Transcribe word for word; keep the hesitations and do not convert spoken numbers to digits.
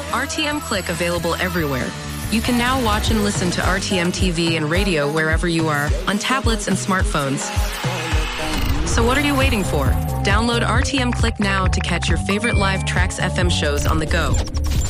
R T M Click available everywhere. You can now watch and listen to R T M T V and radio wherever you are, on tablets and smartphones. So what are you waiting for? Download R T M Click now to catch your favorite live Trax F M shows on the go.